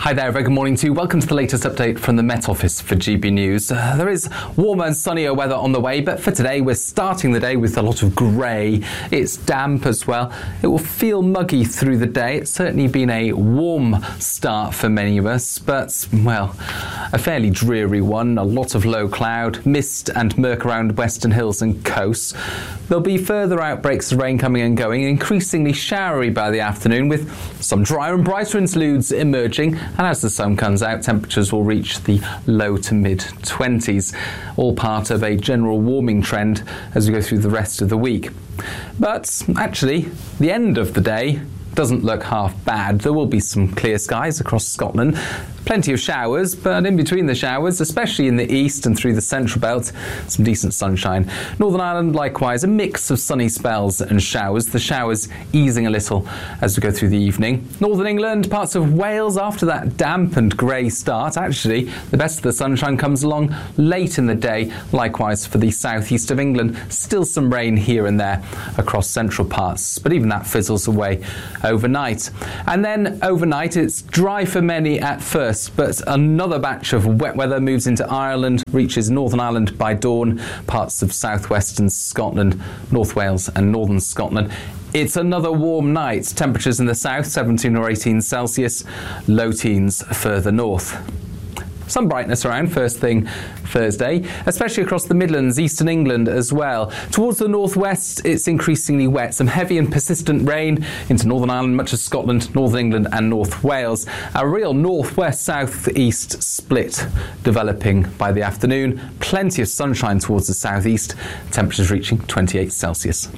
Hi there, very good morning to you. Welcome to the latest update from the Met Office for G B News. Uh, there is warmer and sunnier weather on the way, but for today we're starting the day with a lot of grey. It's damp as well. It will feel muggy through the day. It's certainly been a warm start for many of us, but, well, a fairly dreary one. A lot of low cloud, mist and murk around western hills and coasts. There'll be further outbreaks of rain coming and going, increasingly showery by the afternoon, with some drier and brighter interludes emerging. And as the sun comes out, temperatures will reach the low to mid twenties, all part of a general warming trend as we go through the rest of the week. But actually, the end of the day doesn't look half bad. There will be some clear skies across Scotland. Plenty of showers, but in between the showers, especially in the east and through the central belt, some decent sunshine. Northern Ireland, likewise, a mix of sunny spells and showers. The showers easing a little as we go through the evening. Northern England, parts of Wales, after that damp and grey start, actually, the best of the sunshine comes along late in the day. Likewise for the southeast of England, still some rain here and there across central parts, but even that fizzles away overnight. And then overnight, it's dry for many at first, but another batch of wet weather moves into Ireland, reaches Northern Ireland by dawn, parts of southwestern Scotland, North Wales and northern Scotland. It's another warm night. Temperatures in the south, seventeen or eighteen Celsius, low teens further north. Some brightness around first thing Thursday, especially across the Midlands, eastern England as well. Towards the northwest, it's increasingly wet. Some heavy and persistent rain into Northern Ireland, much of Scotland, Northern England and North Wales. A real northwest-southeast split developing by the afternoon. Plenty of sunshine towards the southeast. Temperatures reaching twenty-eight Celsius.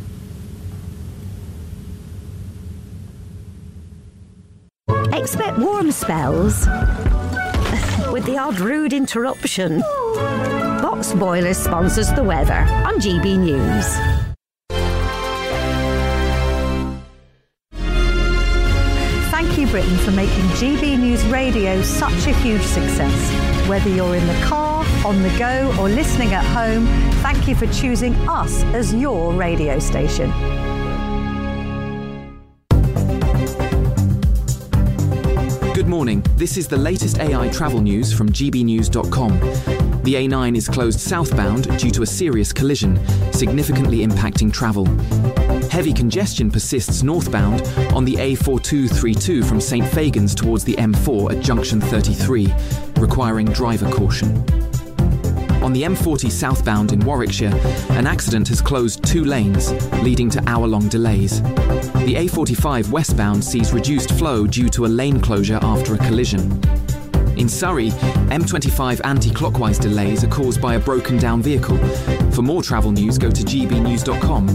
Expect warm spells with the odd rude interruption. Box Boilers sponsors the weather on G B News. Thank you, Britain, for making G B News Radio such a huge success. Whether you're in the car, on the go, or listening at home, thank you for choosing us as your radio station. Good morning. This is the latest A I travel news from G B news dot com. The A nine is closed southbound due to a serious collision, significantly impacting travel. Heavy congestion persists northbound on the A four two three two from St Fagans towards the M four at junction thirty-three, requiring driver caution. On the M forty southbound in Warwickshire, an accident has closed two lanes, leading to hour-long delays. The A forty-five westbound sees reduced flow due to a lane closure after a collision. In Surrey, M twenty-five anti-clockwise delays are caused by a broken-down vehicle. For more travel news, go to G B news dot com.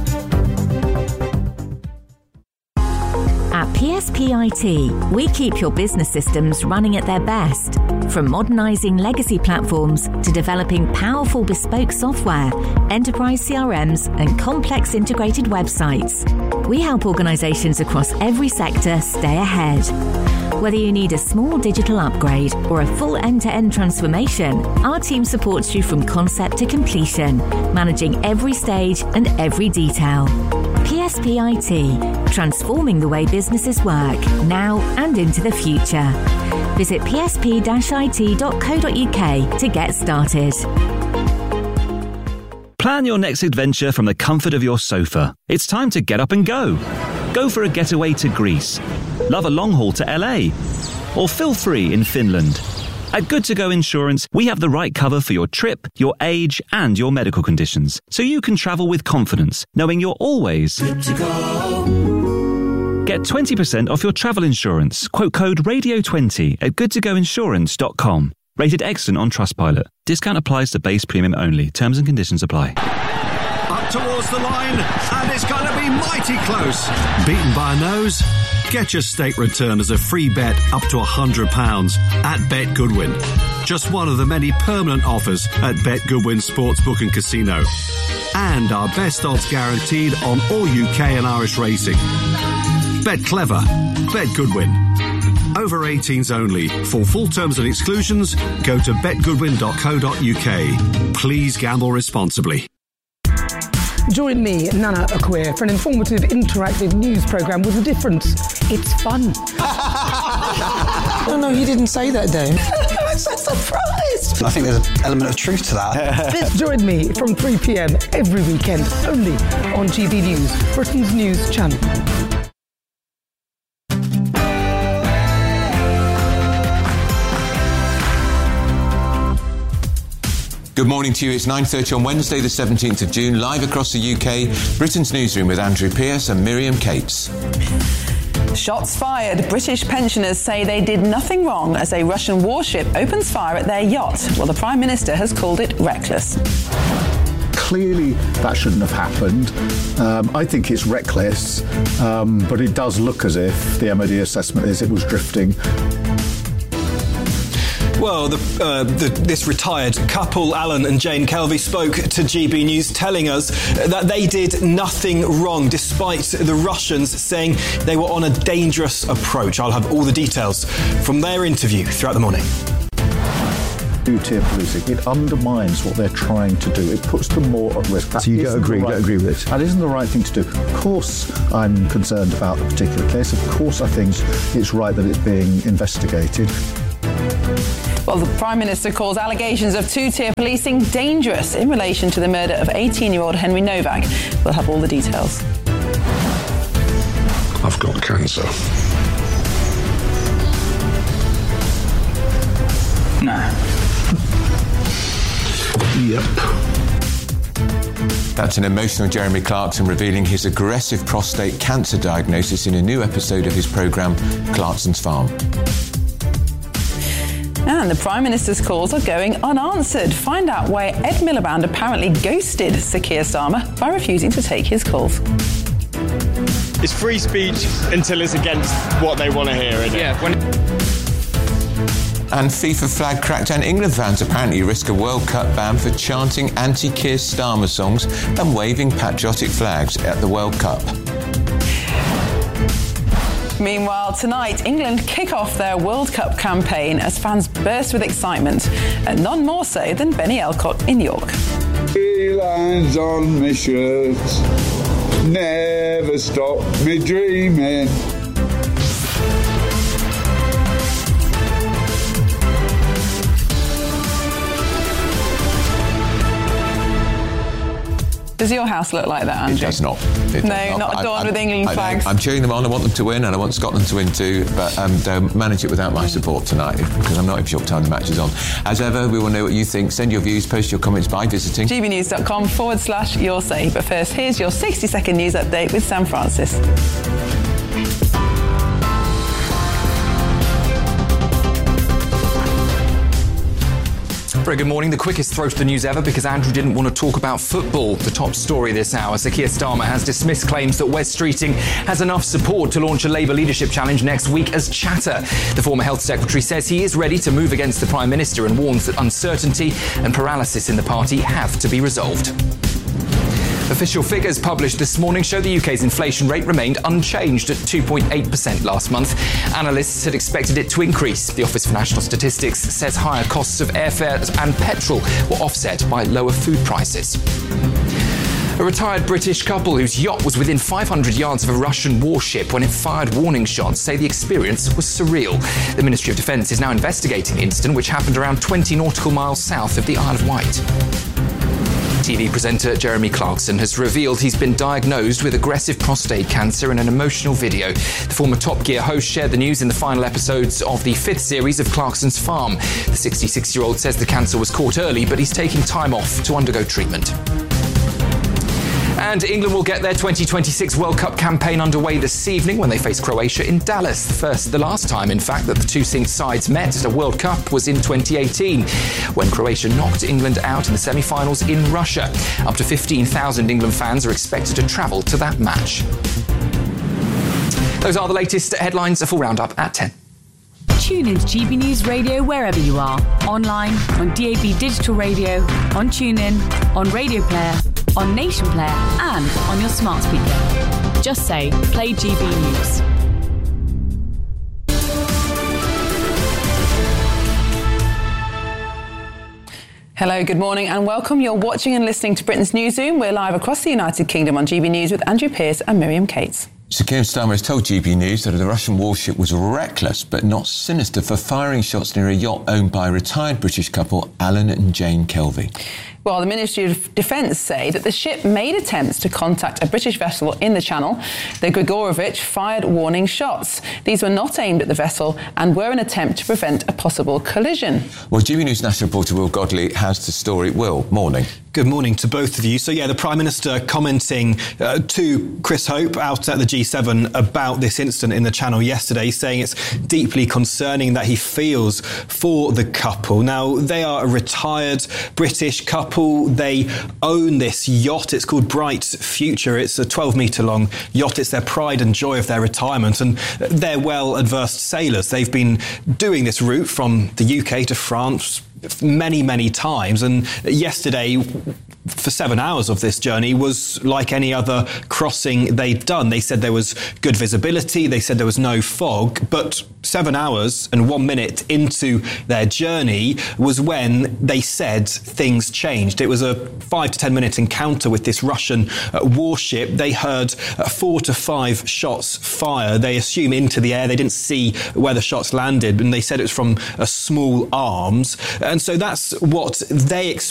At P S P I T, we keep your business systems running at their best. From modernising legacy platforms to developing powerful bespoke software, enterprise C R Ms and complex integrated websites, we help organisations across every sector stay ahead. Whether you need a small digital upgrade or a full end-to-end transformation, our team supports you from concept to completion, managing every stage and every detail. P S P I T, transforming the way businesses work, now and into the future. Visit p s p dash i t dot co dot u k to get started. Plan your next adventure from the comfort of your sofa. It's time to get up and go. Go for a getaway to Greece. Love a long haul to L A. Or feel free in Finland. At Good to Go Insurance, we have the right cover for your trip, your age, and your medical conditions, so you can travel with confidence, knowing you're always good to go. Get twenty percent off your travel insurance. Quote code radio twenty at good to go insurance dot com. Rated excellent on Trustpilot. Discount applies to base premium only. Terms and conditions apply. Up towards the line, and it's going to be mighty close. Beaten by a nose? Get your state return as a free bet up to one hundred pounds at Bet Goodwin. Just one of the many permanent offers at Bet Goodwin Sportsbook and Casino. And our best odds guaranteed on all U K and Irish racing. Bet clever. Bet Goodwin. Over eighteens only. For full terms and exclusions, go to bet goodwin dot co dot u k. Please gamble responsibly. Join me, Nana Akwe, for an informative, interactive news programme with a difference. It's fun. No, no, you didn't say that, Dave. I'm so surprised. I think there's an element of truth to that. Join me from three p.m. every weekend, only on G B News, Britain's news channel. Good morning to you. It's nine thirty on Wednesday, the seventeenth of June, live across the U K, Britain's newsroom with Andrew Pearce and Miriam Cates. Shots fired. British pensioners say they did nothing wrong as a Russian warship opens fire at their yacht. Well, the Prime Minister has called it reckless. Clearly, that shouldn't have happened. Um, I think it's reckless, um, but it does look as if the M O D assessment is it was drifting. Well, the, uh, the, this retired couple, Alan and Jane Kelvey, spoke to G B News telling us that they did nothing wrong, despite the Russians saying they were on a dangerous approach. I'll have all the details from their interview throughout the morning. Two-tier policing, it undermines what they're trying to do. It puts them more at risk. That so you don't agree, right, don't agree with it? That isn't the right thing to do. Of course I'm concerned about the particular case. Of course I think it's right that it's being investigated. Well, the Prime Minister calls allegations of two-tier policing dangerous in relation to the murder of eighteen-year-old Henry Novak. We'll have all the details. I've got cancer. No. Yep. That's an emotional Jeremy Clarkson revealing his aggressive prostate cancer diagnosis in a new episode of his programme, Clarkson's Farm. And the Prime Minister's calls are going unanswered. Find out why Ed Miliband apparently ghosted Sir Keir Starmer by refusing to take his calls. It's free speech until it's against what they want to hear, isn't it? Yeah. When- And FIFA flag crackdown. England fans apparently risk a World Cup ban for chanting anti-Keir Starmer songs and waving patriotic flags at the World Cup. Meanwhile, tonight, England kick off their World Cup campaign as fans burst with excitement, and none more so than Benny Elcott in York. Three lines on my shirt, never stop me dreaming. Does your house look like that, Andrew? It does not. It no, does not, not adorned I, with England I, flags. I'm cheering them on. I want them to win, and I want Scotland to win too. But um, they'll manage it without my support tonight because I'm not even sure what time the match is on. As ever, we will know what you think. Send your views, post your comments by visiting gbnews.com forward slash your say. But first, here's your sixty second news update with Sam Francis. Very good morning. The quickest throw to the news ever because Andrew didn't want to talk about football. The top story this hour. Sir Keir Starmer has dismissed claims that Wes Streeting has enough support to launch a Labour leadership challenge next week as chatter. The former Health Secretary says he is ready to move against the Prime Minister and warns that uncertainty and paralysis in the party have to be resolved. Official figures published this morning show the U K's inflation rate remained unchanged at two point eight percent last month. Analysts had expected it to increase. The Office for National Statistics says higher costs of airfares and petrol were offset by lower food prices. A retired British couple whose yacht was within five hundred yards of a Russian warship when it fired warning shots say the experience was surreal. The Ministry of Defence is now investigating the incident, which happened around twenty nautical miles south of the Isle of Wight. T V presenter Jeremy Clarkson has revealed he's been diagnosed with aggressive prostate cancer in an emotional video. The former Top Gear host shared the news in the final episodes of the fifth series of Clarkson's Farm. The sixty-six-year-old says the cancer was caught early, but he's taking time off to undergo treatment. And England will get their twenty twenty-six World Cup campaign underway this evening when they face Croatia in Dallas. The first, the last time, in fact, that the two sides met at a World Cup was in twenty eighteen, when Croatia knocked England out in the semi-finals in Russia. Up to fifteen thousand England fans are expected to travel to that match. Those are the latest headlines. A full roundup at ten. Tune in to G B News Radio wherever you are. Online, on D A B Digital Radio, on TuneIn, on Radio Player, on Nation Player, and on your smart speaker. Just say, play G B News. Hello, good morning and welcome. You're watching and listening to Britain's Newsroom. We're live across the United Kingdom on G B News with Andrew Pearce and Miriam Cates. So Keir Starmer has told G B News that the Russian warship was reckless but not sinister for firing shots near a yacht owned by a retired British couple, Alan and Jane Kelvey. Well, the Ministry of Defence say that the ship made attempts to contact a British vessel in the Channel. The Grigorovich fired warning shots. These were not aimed at the vessel and were an attempt to prevent a possible collision. Well, G B News national reporter Will Godley has the story. Will, morning. Good morning to both of you. So, yeah, the Prime Minister commenting uh, to Chris Hope out at the G seven about this incident in the Channel yesterday, saying it's deeply concerning that he feels for the couple. Now, they are a retired British couple. They own this yacht. It's called Bright Future. It's a twelve metre long yacht. It's their pride and joy of their retirement. And they're well-adversed sailors. They've been doing this route from the U K to France many, many times. And yesterday, for seven hours of this journey, was like any other crossing they'd done. They said there was good visibility. They said there was no fog. But seven hours and one minute into their journey was when they said things changed. It was a five to ten minute encounter with this Russian uh, warship. They heard uh, four to five shots fire. They assume into the air. They didn't see where the shots landed, and they said it was from a small arms. And so that's what they experienced